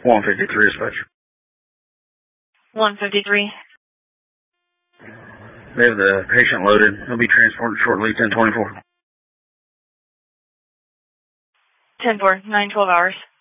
153 dispatcher. 153. They have the patient loaded. He'll be transported shortly, 1024. 10-4, 9-12 hours.